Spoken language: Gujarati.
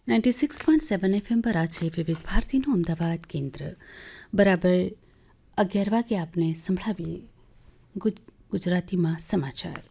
96.7 FM પર આ છે વિવિધ ભારતીનું અમદાવાદ કેન્દ્ર. બરાબર 11 વાગે આપને સંભળાવીએ ગુજરાતીમાં સમાચાર.